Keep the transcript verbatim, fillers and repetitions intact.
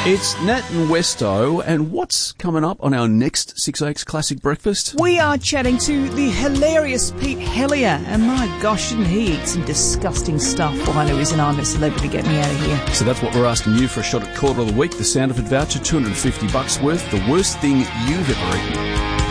It's Nat and Westo, and what's coming up on our next six A X Classic Breakfast? We are chatting to the hilarious Pete Hellier, and my gosh, didn't he eat some disgusting stuff? Well, I know he's an I'm a Celebrity, get me out of here. So that's what we're asking you for a shot at Quarter of the Week, the Sound of It voucher, two hundred fifty bucks worth, the worst thing you've ever eaten.